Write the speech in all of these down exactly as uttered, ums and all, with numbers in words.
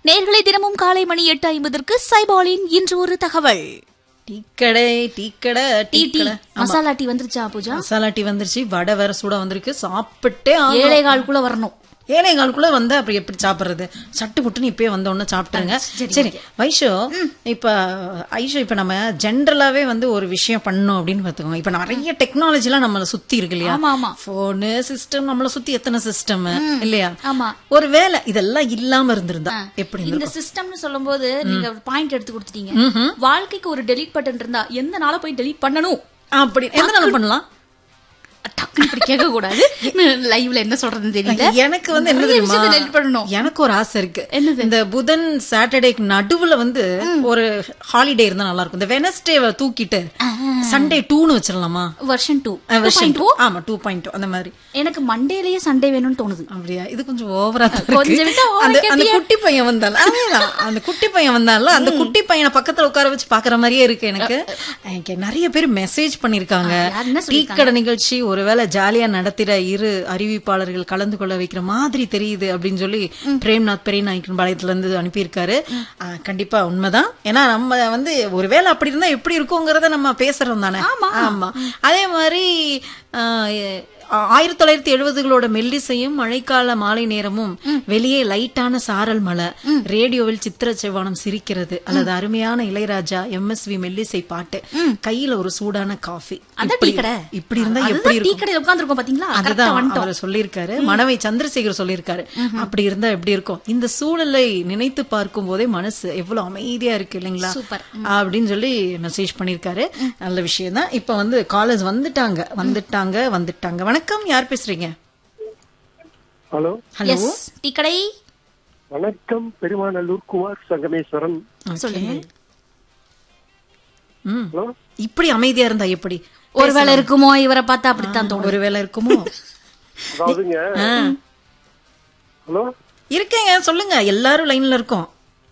நேர்களை தினமும் காலை மணி எட்டு ஐம்பதற்கு சைபாலின் இன்று ஒரு தகவல். டீக்கடை டீக்கடை டீ டீ மசாலா டீ வந்துருச்சா பூஜா? மசாலா டீ வந்துருச்சு, வடை வேற சூட வந்திருக்கு, சாப்பிட்டே ஏழை காலுக்குள்ள வரணும். ஏழை காலுக்குள்ள வந்து அப்படி எப்படி சாப்பிடுறது? சட்டு புட்டுன்னு இப்பயே வந்த உடனே சாப்பிட்டுருங்க. சரி வைஷோ, இப்ப ஐஷோ இப்ப நம்ம ஜென்ரலாவே வந்து ஒரு விஷயம் பண்ணோம் அப்படின்னு பாத்துக்கோங்க. இப்ப நிறைய டெக்னாலஜி எல்லாம் நம்மள சுத்தி இருக்கு இல்லையா? போனு சிஸ்டம், நம்மள சுத்தி எத்தனை சிஸ்டம் இல்லையா? ஒரு வேலை இதெல்லாம் இல்லாம இருந்திருந்தா எப்படி? இந்த சிஸ்டம்னு சொல்லும் போது நீங்க பாயிண்ட் எடுத்து கொடுத்துட்டீங்க. வாழ்க்கைக்கு ஒரு டெலீட் பட்டன் இருந்தா எந்த நாள போய் டெலீட் பண்ணணும் அப்படி எந்த நாள பண்ணலாம்? கேட்க கூடாது. லைவ்ல என்ன சொல்றதுன்னு தெரியல. எனக்கு வந்து என்ன தெரியுமா, எனக்கு ஒரு ஆசை இருக்கு. இந்த புதன் சாட்டர்டேக்கு நடுவுல வந்து ஒரு ஹாலிடே இருந்தா நல்லா இருக்கும். இந்த வெனஸ்டே தூக்கிட்டு சண்டே டூன்னு வச்சிடலாமா? வெர்ஷன் டூ ஆமா டூ பாயிண்ட் டூ அந்த மாதிரி. எனக்கு மண்டேலயே சண்டே வேணும்னு தோணுது. அப்படியா? இது கொஞ்சம் ஓவரா கொஞ்சம் அந்த குட்டி பையன் வந்தால அந்த குட்டி பையன் வந்தால அந்த குட்டி பையனை பக்கத்துல உட்கார வச்சு பாக்குற மாதிரியே இருக்கு. எனக்கு எனக்கு நிறைய பேர் மெசேஜ் பண்ணிருக்காங்க. டீக்கடை நிகழ்ச்சி ஒருவேளை ஜாலியா நடத்திட இரு அறிவிப்பாளர்கள் கலந்து கொள்ள வைக்கிற மாதிரி தெரியுது அப்படின்னு சொல்லி பிரேம்நாத் பெரியநாயக்கன் பாளையத்துல இருந்து அனுப்பியிருக்காரு. கண்டிப்பா உண்மைதான். ஏன்னா நம்ம வந்து ஒருவேளை அப்படி இருந்தா எப்படி இருக்குங்கிறத நம்ம பேசுறோம் தானே. ஆமா. அதே மாதிரி ஆயிரத்தி தொள்ளாயிரத்தி எழுபதுகளோட மெல்லிசையும் மழைக்கால மாலை நேரமும் வெளியே லைட்டான சாரல் மலை, ரேடியோவில் சித்திர செவ்வானம் சிரிக்கிறது அல்லது அருமையான இளையராஜா எம் எஸ் வி மெல்லிசை பாட்டு, கையில ஒரு சூடான காஃபி, இப்படி இருந்தா எப்படி இருக்கும்? அதுதான் அவர் சொல்லியிருக்காரு. மனைவி சந்திரசேகர் சொல்லியிருக்காரு. அப்படி இருந்தா எப்படி இருக்கும்? இந்த சூழலை நினைத்து பார்க்கும் போதே மனசு எவ்வளவு அமைதியா இருக்கு இல்லைங்களா அப்படின்னு சொல்லி மெசேஜ் பண்ணிருக்காரு. நல்ல விஷயம் தான். இப்ப வந்து காலேஜ் வந்துட்டாங்க வந்துட்டாங்க வந்துட்டாங்க வணக்கம், யார் பேசுறீங்க? ஹலோ ஹலோ டீக்கடை. வணக்கம், பெருமாநல்லூர் குமார் சங்கமேஸ்வரன். சொல்லுங்க. இப்படி அமைதியா இருந்தா எப்படி? ஒருவேளை இருக்குமோ இவரை பார்த்தா அப்படித்தான் தோணும். ஒருவேளை இருக்குமோ? அதாவதுங்க, ஹலோ இருக்கேங்க, சொல்லுங்க. எல்லாரும் லைன்ல இருக்கோம்.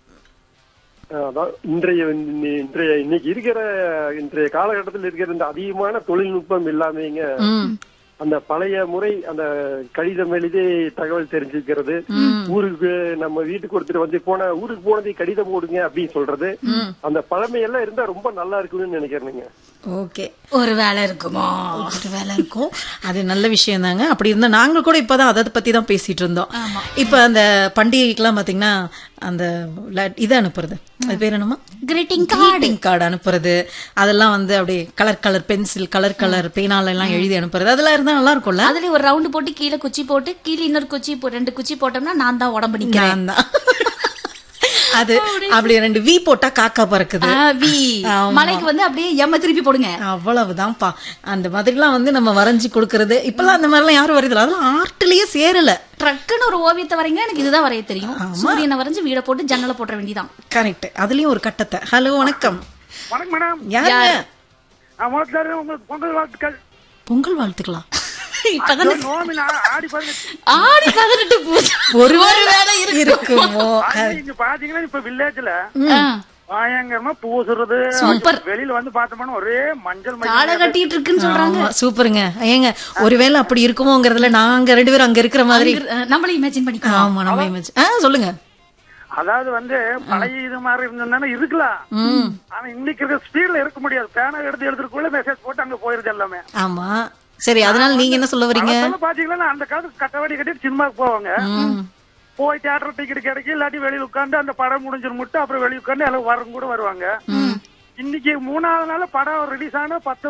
இன்றைய இன்றைய இன்னைக்கு இருக்கிற இன்றைய காலகட்டத்தில் இருக்கிற இந்த அதிகமான தொழில்நுட்பம் இல்லாமங்க அந்த பழைய முறை அந்த கடிதம் எழுதி தகவல் தெரிஞ்சுக்கிறது, ஊருக்கு நம்ம வீட்டுக்கு ஒருத்தர் வந்து போன ஊருக்கு போனதை கடிதம் போடுங்க அப்படின்னு சொல்றது, அந்த பழமையெல்லாம் இருந்தா ரொம்ப நல்லா இருக்குன்னு நினைக்கிறேங்க. ஓகே, ஒரு வேலை இருக்குமோ? ஒரு வேலை இருக்கும். அது நல்ல விஷயம் தாங்க. அப்படி இருந்தா நாங்க கூட இப்பதான் அதை பத்தி தான் பேசிட்டு இருந்தோம். இப்ப அந்த பண்டிகைக்கெல்லாம் பாத்தீங்கன்னா அந்த இது அனுப்புறது, அது பேர் என்னமா, கிரீட்டிங் கார்டு கார்டு அனுப்புறது, அதெல்லாம் வந்து அப்படியே colour colour pencil colour colour பேனால எல்லாம் எழுதி அனுப்புறது, அதெல்லாம் இருந்தா நல்லா இருக்கும்ல. அதுல ஒரு ரவுண்ட் போட்டு கீழே குச்சி போட்டு கீழே இன்னொரு குச்சி ரெண்டு குச்சி போட்டோம்னா நான் தான் உடம்பு நிக்கிறேன். அது அப்படி ரெண்டு வி போட்டா காக்கா பறக்குது. மலைக்கு வந்து அப்படியே எம்ம திருப்பி போடுங்க, அவ்வளவுதான்ப்பா. அந்த மாதிரி எல்லாம் வந்து நம்ம வரைஞ்சி கொடுக்கறது. இப்பெல்லாம் அந்த மாதிரி எல்லாம் யாரும் வரையல, அதெல்லாம் ஆர்ட்லயே சேரல. ட்ரக்குன்னு ஒரு ஓவியத்தை வரைங்க, எனக்கு இதுதான் வரைய தெரியும். சூரியனை வரைஞ்சு வீட போட்டு ஜன்னல போட்ட வேண்டியதான். கரெக்ட். அதுலயும் ஒரு கட்டத்தை. ஹலோ வணக்கம். வணக்கம் மேடம். யாருங்க? பொங்கல் வாழ்த்துக்கள். பொங்கல் வாழ்த்துக்களா? ஒரு வேலை இருக்குமோ? பாத்தீங்கன்னா இப்ப வில்லேஜ்ல பயங்கரமா பூசுறது, வெளியில வந்து பார்த்தோம்னா ஒரே மஞ்சள் காலை கட்டிட்டு இருக்குன்னு சொல்றாங்க. சூப்பருங்க. ஏங்க ஒருவேளை அப்படி இருக்குமோங்கிறதுல நாங்க ரெண்டு பேரும் அங்க இருக்கிற மாதிரி நம்மள இமேஜின் பண்ணிக்கலாம். ஆமா, நம்ம இமேஜின். சொல்லுங்க. அதாவது வந்து பழைய இது மாதிரி இருந்ததுன்னா இருக்கலாம், ஆனா இன்னைக்கு இருக்க ஸ்பீட்ல இருக்க முடியாது. பேனா எடுத்து எழுதுறதுக்குள்ள மெசேஜ் போட்டு அங்க போயிருது எல்லாமே. ஆமா, சரி. அதனால நீங்க என்ன சொல்ல வரீங்க? பாத்தீங்கன்னா அந்த காலத்து கட்டவாடி கட்டிட்டு சினிமாக்கு போவாங்க, போய் தியேட்டர் டிக்கெட் கிடைக்கும், இல்லாட்டி வெளியில உட்காந்து அந்த படம் முடிஞ்சிரு மட்டும் அப்புறம் வெளியே உட்காந்து எல்லாம் வரும் கூட வருவாங்க. இன்னைக்கு மூணாவது நாள் படம் ரிலீஸ் ஆனா பத்து